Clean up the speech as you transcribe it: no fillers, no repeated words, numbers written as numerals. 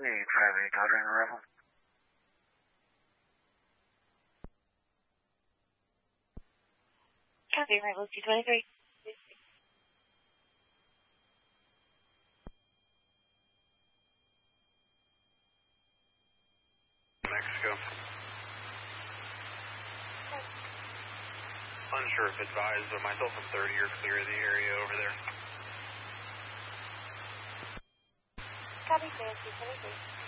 Need 5-8 Dodger and arrival. Copy, arrival 223. Mexico. Unsure if advised, but myself and 30 are clear of the area over there. Copy, 223.